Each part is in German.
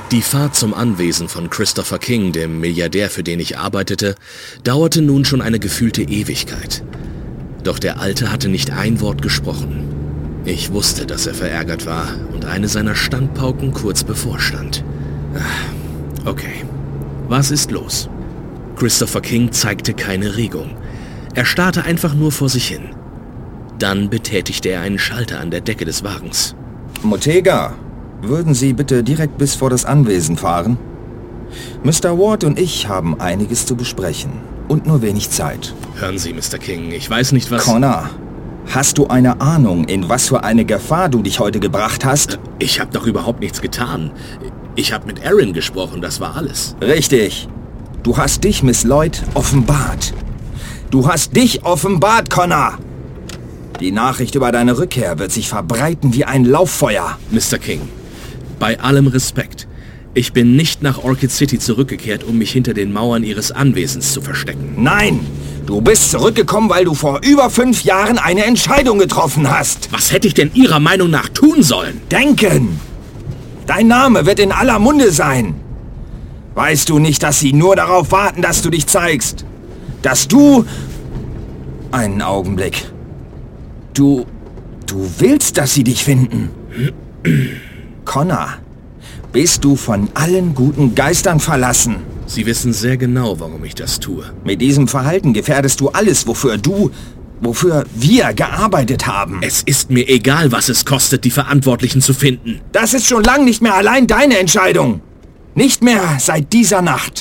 Die Fahrt zum Anwesen von Christopher King, dem Milliardär, für den ich arbeitete, dauerte nun schon eine gefühlte Ewigkeit. Doch der Alte hatte nicht ein Wort gesprochen. Ich wusste, dass er verärgert war und eine seiner Standpauken kurz bevorstand. Okay, was ist los? Christopher King zeigte keine Regung. Er starrte einfach nur vor sich hin. Dann betätigte er einen Schalter an der Decke des Wagens. Motega, würden Sie bitte direkt bis vor das Anwesen fahren? Mr. Ward und ich haben einiges zu besprechen und nur wenig Zeit. Hören Sie, Mr. King, ich weiß nicht, was... Connor, hast du eine Ahnung, in was für eine Gefahr du dich heute gebracht hast? Ich habe doch überhaupt nichts getan. Ich habe mit Aaron gesprochen, das war alles. Richtig. Du hast dich, Miss Lloyd, offenbart. Du hast dich offenbart, Connor! Die Nachricht über deine Rückkehr wird sich verbreiten wie ein Lauffeuer. Mr. King, bei allem Respekt, ich bin nicht nach Orchid City zurückgekehrt, um mich hinter den Mauern Ihres Anwesens zu verstecken. Nein! Du bist zurückgekommen, weil du vor über 5 Jahren eine Entscheidung getroffen hast. Was hätte ich denn Ihrer Meinung nach tun sollen? Denken! Dein Name wird in aller Munde sein. Weißt du nicht, dass sie nur darauf warten, dass du dich zeigst? Dass du... Einen Augenblick. Du willst, dass sie dich finden. Connor, bist du von allen guten Geistern verlassen? Sie wissen sehr genau, warum ich das tue. Mit diesem Verhalten gefährdest du alles, wofür wir gearbeitet haben. Es ist mir egal, was es kostet, die Verantwortlichen zu finden. Das ist schon lange nicht mehr allein deine Entscheidung. Nicht mehr seit dieser Nacht.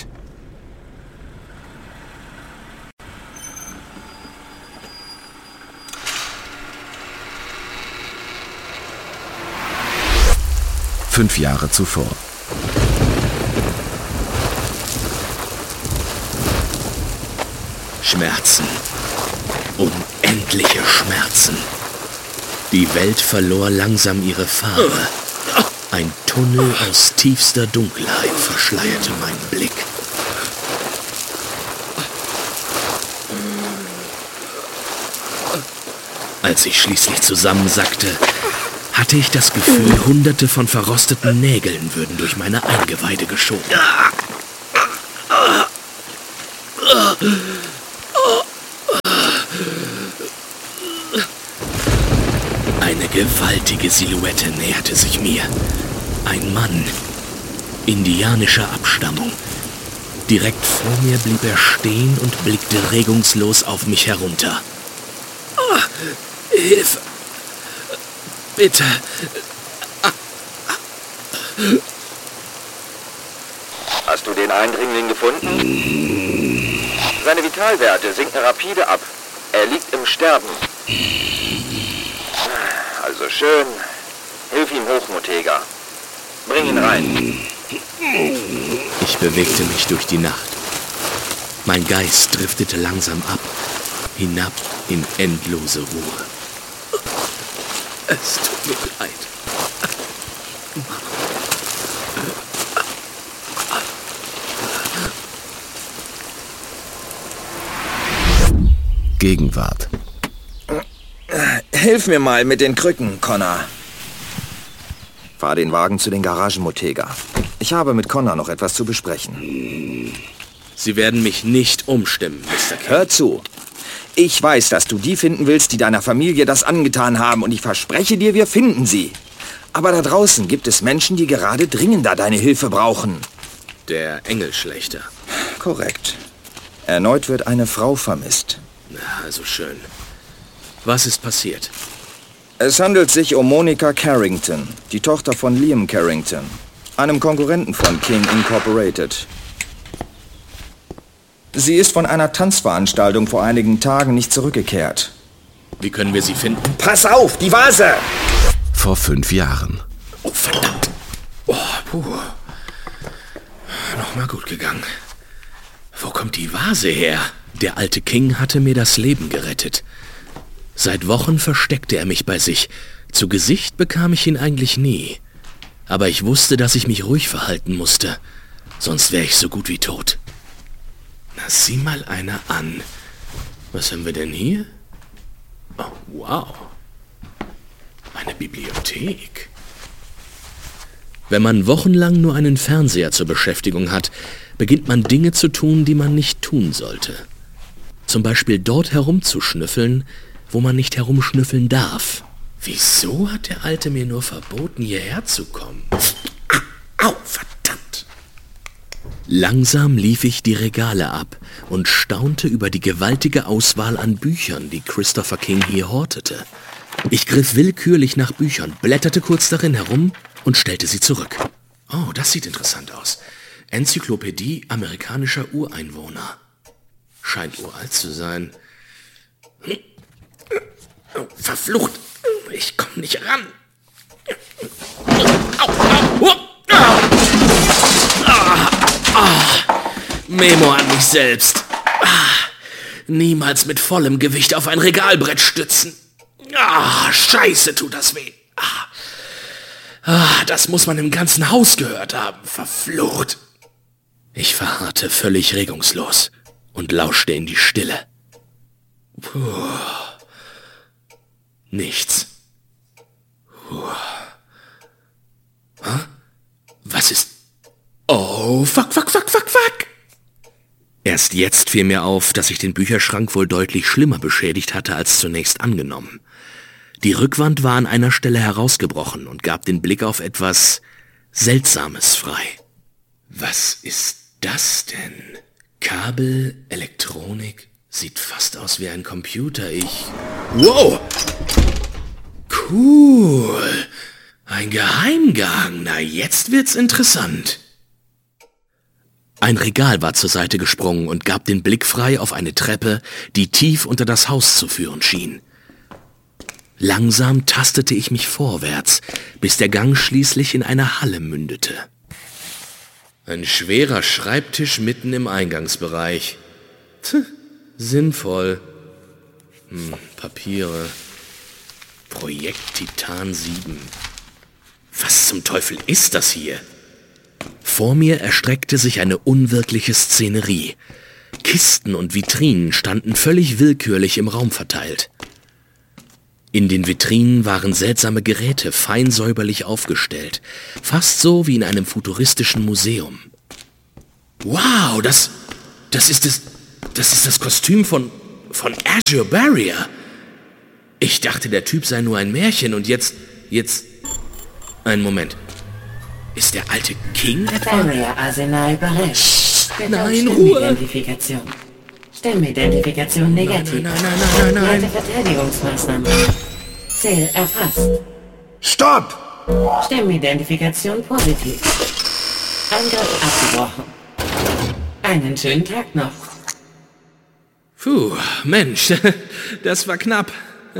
Fünf Jahre zuvor. Schmerzen. Unendliche Schmerzen. Die Welt verlor langsam ihre Farbe. Ein Tunnel aus tiefster Dunkelheit verschleierte meinen Blick. Als ich schließlich zusammensackte, hatte ich das Gefühl, Hunderte von verrosteten Nägeln würden durch meine Eingeweide geschoben. Eine gewaltige Silhouette näherte sich mir. Ein Mann, indianischer Abstammung. Direkt vor mir blieb er stehen und blickte regungslos auf mich herunter. Hilfe! Bitte! Hast du den Eindringling gefunden? Seine Vitalwerte sinken rapide ab. Er liegt im Sterben. Also schön. Hilf ihm hoch, Motega. Bring ihn rein. Ich bewegte mich durch die Nacht. Mein Geist driftete langsam ab, hinab in endlose Ruhe. Es tut mir leid. Gegenwart. Hilf mir mal mit den Krücken, Connor. Fahr den Wagen zu den Garagen, Motega. Ich habe mit Connor noch etwas zu besprechen. Sie werden mich nicht umstimmen, Mr. King. Hör zu. Ich weiß, dass du die finden willst, die deiner Familie das angetan haben, und ich verspreche dir, wir finden sie. Aber da draußen gibt es Menschen, die gerade dringender deine Hilfe brauchen. Der Engelschlechter. Korrekt. Erneut wird eine Frau vermisst. Na, also schön. Was ist passiert? Es handelt sich um Monica Carrington, die Tochter von Liam Carrington, einem Konkurrenten von King Incorporated. Sie ist von einer Tanzveranstaltung vor einigen Tagen nicht zurückgekehrt. Wie können wir sie finden? Pass auf, die Vase! Vor 5 Jahren. Oh, verdammt. Oh, puh. Nochmal gut gegangen. Wo kommt die Vase her? Der alte King hatte mir das Leben gerettet. Seit Wochen versteckte er mich bei sich. Zu Gesicht bekam ich ihn eigentlich nie. Aber ich wusste, dass ich mich ruhig verhalten musste. Sonst wäre ich so gut wie tot. Na, sieh mal einer an. Was haben wir denn hier? Oh, wow. Eine Bibliothek. Wenn man wochenlang nur einen Fernseher zur Beschäftigung hat, beginnt man Dinge zu tun, die man nicht tun sollte. Zum Beispiel dort herumzuschnüffeln, wo man nicht herumschnüffeln darf. Wieso hat der Alte mir nur verboten, hierher zu kommen? Au, verdammt! Langsam lief ich die Regale ab und staunte über die gewaltige Auswahl an Büchern, die Christopher King hier hortete. Ich griff willkürlich nach Büchern, blätterte kurz darin herum und stellte sie zurück. Oh, das sieht interessant aus. Enzyklopädie amerikanischer Ureinwohner. Scheint uralt zu sein. Oh, verflucht! Ich komme nicht ran. Memo an mich selbst. Niemals mit vollem Gewicht auf ein Regalbrett stützen. Scheiße, tut das weh. Das muss man im ganzen Haus gehört haben. Verflucht. Ich verharrte völlig regungslos und lauschte in die Stille. Nichts. Was ist... Oh, fuck. Erst jetzt fiel mir auf, dass ich den Bücherschrank wohl deutlich schlimmer beschädigt hatte als zunächst angenommen. Die Rückwand war an einer Stelle herausgebrochen und gab den Blick auf etwas Seltsames frei. Was ist das denn? Kabel, Elektronik, sieht fast aus wie ein Computer. Wow! Cool! Ein Geheimgang. Na, jetzt wird's interessant. Ein Regal war zur Seite gesprungen und gab den Blick frei auf eine Treppe, die tief unter das Haus zu führen schien. Langsam tastete ich mich vorwärts, bis der Gang schließlich in eine Halle mündete. Ein schwerer Schreibtisch mitten im Eingangsbereich. Sinnvoll. Papiere. Projekt Titan 7. Was zum Teufel ist das hier? Vor mir erstreckte sich eine unwirkliche Szenerie. Kisten und Vitrinen standen völlig willkürlich im Raum verteilt. In den Vitrinen waren seltsame Geräte fein säuberlich aufgestellt, fast so wie in einem futuristischen Museum. Wow, das ist das Kostüm von Azure Barrier. Ich dachte, der Typ sei nur ein Märchen und jetzt... Einen Moment. Ist der alte King etwa? Barrier-Arsenal bereit. Nein, Ruhe! Stemmenidentifikation. Stemmenidentifikation negativ. Nein. Verteidigungsmaßnahmen. Ziel erfasst. Stopp! Stemmenidentifikation positiv. Angriff abgebrochen. Einen schönen Tag noch. Puh, Mensch, das war knapp.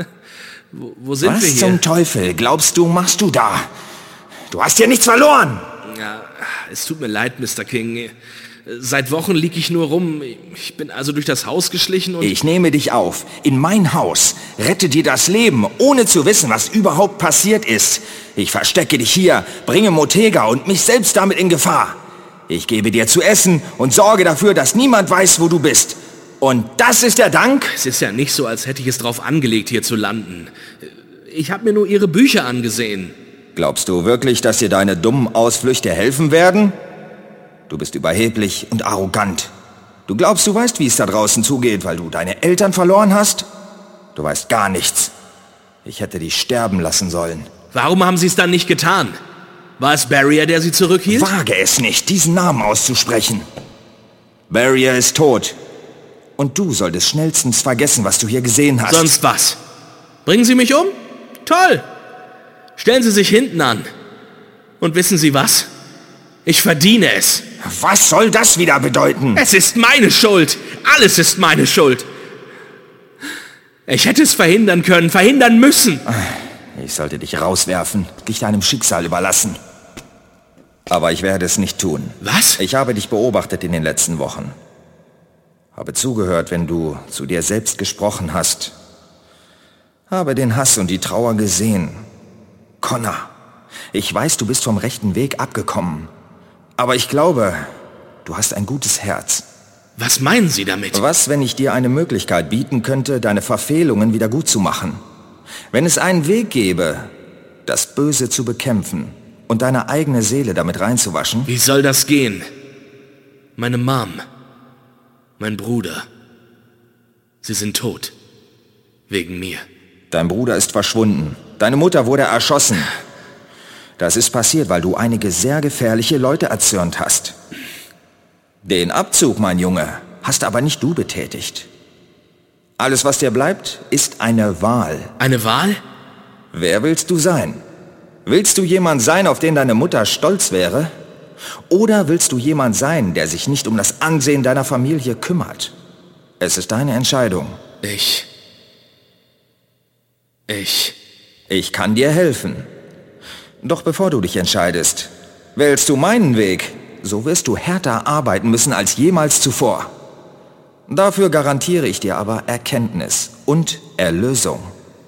Wo sind wir hier? Was zum Teufel glaubst du, machst du da? Du hast hier nichts verloren! Ja, es tut mir leid, Mr. King. Seit Wochen lieg ich nur rum. Ich bin also durch das Haus geschlichen und... Ich nehme dich auf, in mein Haus, rette dir das Leben, ohne zu wissen, was überhaupt passiert ist. Ich verstecke dich hier, bringe Motega und mich selbst damit in Gefahr. Ich gebe dir zu essen und sorge dafür, dass niemand weiß, wo du bist. Und das ist der Dank? Es ist ja nicht so, als hätte ich es drauf angelegt, hier zu landen. Ich habe mir nur Ihre Bücher angesehen. Glaubst du wirklich, dass dir deine dummen Ausflüchte helfen werden? Du bist überheblich und arrogant. Du glaubst, du weißt, wie es da draußen zugeht, weil du deine Eltern verloren hast? Du weißt gar nichts. Ich hätte dich sterben lassen sollen. Warum haben Sie es dann nicht getan? War es Barrier, der Sie zurückhielt? Wage es nicht, diesen Namen auszusprechen. Barrier ist tot. Und du solltest schnellstens vergessen, was du hier gesehen hast. Sonst was? Bringen Sie mich um? Toll! Stellen Sie sich hinten an. Und wissen Sie was? Ich verdiene es. Was soll das wieder bedeuten? Es ist meine Schuld. Alles ist meine Schuld. Ich hätte es verhindern können, verhindern müssen. Ich sollte dich rauswerfen, dich deinem Schicksal überlassen. Aber ich werde es nicht tun. Was? Ich habe dich beobachtet in den letzten Wochen. Habe zugehört, wenn du zu dir selbst gesprochen hast. Habe den Hass und die Trauer gesehen. Connor, ich weiß, du bist vom rechten Weg abgekommen. Aber ich glaube, du hast ein gutes Herz. Was meinen Sie damit? Was, wenn ich dir eine Möglichkeit bieten könnte, deine Verfehlungen wieder gut zu machen? Wenn es einen Weg gäbe, das Böse zu bekämpfen und deine eigene Seele damit reinzuwaschen? Wie soll das gehen? Meine Mom, mein Bruder, sie sind tot. Wegen mir. Dein Bruder ist verschwunden. Deine Mutter wurde erschossen. Das ist passiert, weil du einige sehr gefährliche Leute erzürnt hast. Den Abzug, mein Junge, hast aber nicht du betätigt. Alles, was dir bleibt, ist eine Wahl. Eine Wahl? Wer willst du sein? Willst du jemand sein, auf den deine Mutter stolz wäre? Oder willst du jemand sein, der sich nicht um das Ansehen deiner Familie kümmert? Es ist deine Entscheidung. Ich kann dir helfen. Doch bevor du dich entscheidest, wählst du meinen Weg, so wirst du härter arbeiten müssen als jemals zuvor. Dafür garantiere ich dir aber Erkenntnis und Erlösung.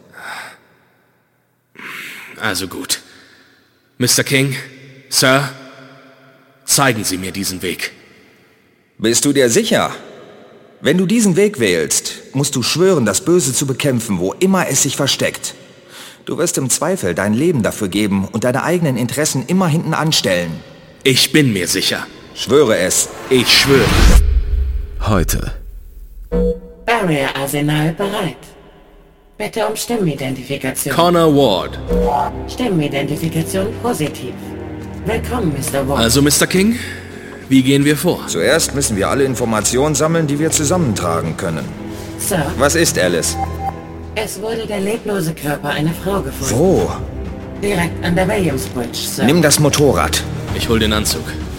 Also gut. Mr. King, Sir, zeigen Sie mir diesen Weg. Bist du dir sicher? Wenn du diesen Weg wählst, musst du schwören, das Böse zu bekämpfen, wo immer es sich versteckt. Du wirst im Zweifel dein Leben dafür geben und deine eigenen Interessen immer hinten anstellen. Ich bin mir sicher. Schwöre es. Ich schwöre. Heute. Barrier-Arsenal bereit. Bitte um Stimmenidentifikation. Connor Ward. Stimmenidentifikation positiv. Willkommen, Mr. Ward. Also, Mr. King, wie gehen wir vor? Zuerst müssen wir alle Informationen sammeln, die wir zusammentragen können. Sir, Was ist Alice? es wurde der leblose Körper einer Frau gefunden. Wo? Direkt an der Williams Bridge, Sir. Nimm das Motorrad. Ich hol den Anzug.